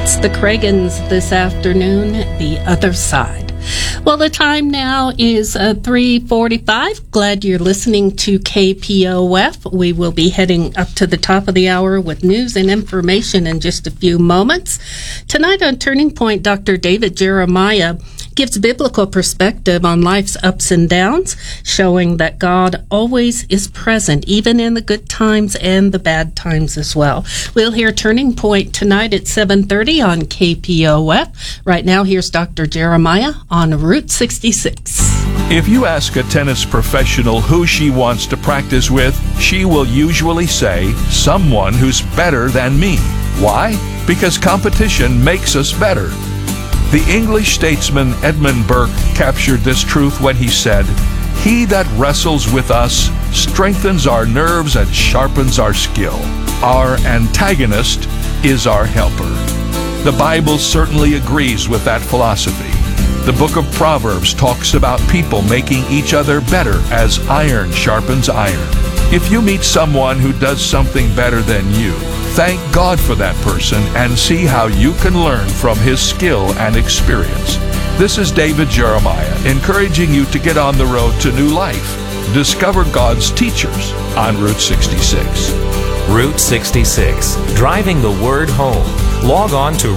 That's the Cragans this afternoon, The Other Side. Well, the time now is 3:45. Glad you're listening to KPOF. We will be heading up to the top of the hour with news and information in just a few moments. Tonight on Turning Point, Dr. David Jeremiah gives biblical perspective on life's ups and downs, showing that God always is present, even in the good times and the bad times as well. We'll hear Turning Point tonight at 7:30 on KPOF. Right now, here's Dr. Jeremiah on Route 66. If you ask a tennis professional who she wants to practice with, she will usually say, someone who's better than me. Why? Because competition makes us better. The English statesman Edmund Burke captured this truth when he said, "He that wrestles with us strengthens our nerves and sharpens our skill. Our antagonist is our helper." The Bible certainly agrees with that philosophy. The book of Proverbs talks about people making each other better as iron sharpens iron. If you meet someone who does something better than you, thank God for that person and see how you can learn from his skill and experience. This is David Jeremiah encouraging you to get on the road to new life. Discover God's teachers on Route 66. Route 66, driving the word home. Log on to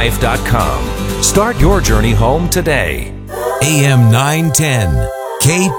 Route66Life.com. Start your journey home today. AM 910,